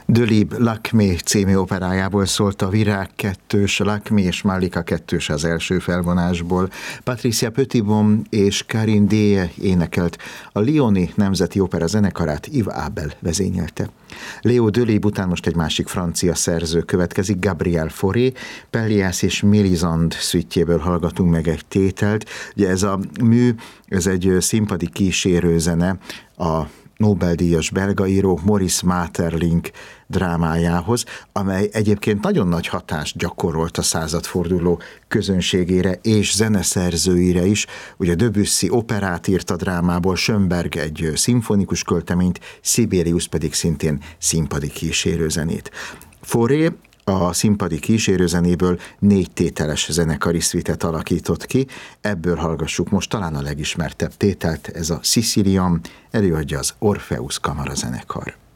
Delibes Lakmé című operájából szólt a Virág 2-s, Lakmé és Malika 2-s az első felvonásból. Patricia Petitbon és Karine Deye énekelt, a Lyoni Nemzeti Opera zenekarát Yves Abel vezényelte. Léo Delibes után most egy másik francia szerző következik, Gabriel Fauré, Pelléas és Mélisande szüitjéből hallgatunk meg egy tételt. Ugye ez a mű, ez egy színpadi kísérőzene a Nobel-díjas belga író Maurice Maeterlinck drámájához, amely egyébként nagyon nagy hatást gyakorolt a századforduló közönségére és zeneszerzőire is. Ugye Debussy operát írt a drámából, Schönberg egy szimfonikus költeményt, Sibelius pedig szintén színpadi kísérőzenét. Fauré a színpadi kísérőzenéből 4 tételes zenekari szvitet alakított ki, ebből hallgassuk most talán a legismertebb tételt, ez a Sicilian, előadja az Orpheus kamarazenekar.